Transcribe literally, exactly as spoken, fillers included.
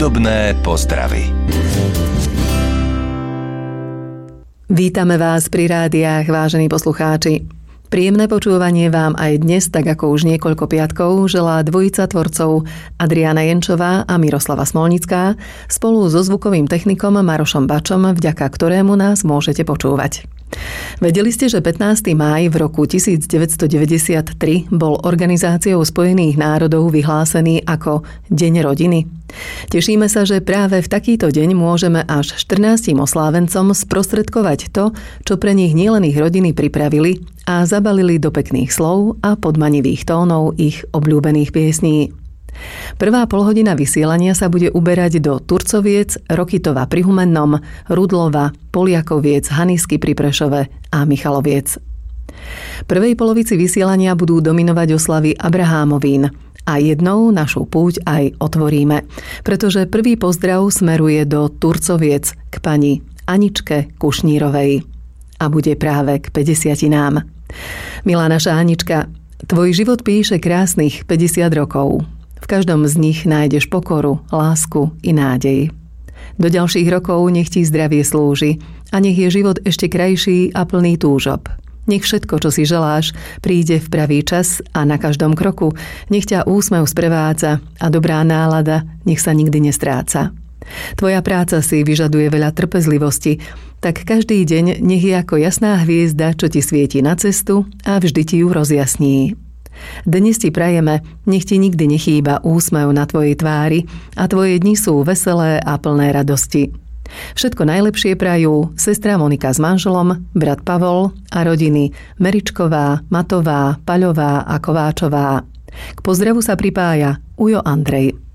Hudobné pozdravy. Vítame vás pri rádiách, vážení poslucháči. Príjemné počúvanie vám aj dnes, tak ako už niekoľko piatkov, želá dvojica tvorcov Adriána Jenčová a Miroslava Smolnická spolu so zvukovým technikom Marošom Bačom, vďaka ktorému nás môžete počúvať. Vedeli ste, že pätnásteho mája v roku devätnásťstodeväťdesiattri bol Organizáciou spojených národov vyhlásený ako Deň rodiny? Tešíme sa, že práve v takýto deň môžeme až štrnástim oslávencom sprostredkovať to, čo pre nich nielen ich rodiny pripravili a zabalili do pekných slov a podmanivých tónov ich obľúbených piesní. Prvá polhodina vysielania sa bude uberať do Turcoviec, Rokytova pri Humennom, Rudlova, Poliakoviec, Hanisky pri Prešove a Michaloviec. V prvej polovici vysielania budú dominovať oslavy Abrahámovín a jednou našu púť aj otvoríme, pretože prvý pozdrav smeruje do Turcoviec k pani Aničke Kušnírovej a bude práve k päťdesiatinám. Milá naša Anička, tvoj život píše krásnych päťdesiat rokov. V každom z nich nájdeš pokoru, lásku i nádej. Do ďalších rokov nech ti zdravie slúži a nech je život ešte krajší a plný túžob. Nech všetko, čo si želáš, príde v pravý čas a na každom kroku nech ťa úsmev sprevádza a dobrá nálada nech sa nikdy nestráca. Tvoja práca si vyžaduje veľa trpezlivosti, tak každý deň nech je ako jasná hviezda, čo ti svieti na cestu a vždy ti ju rozjasní. Dnes ti prajeme, nech ti nikdy nechýba úsmev na tvojej tvári a tvoje dni sú veselé a plné radosti. Všetko najlepšie prajú sestra Monika s manželom, brat Pavol a rodiny Meričková, Matová, Paľová a Kováčová. K pozdravu sa pripája Ujo Andrej.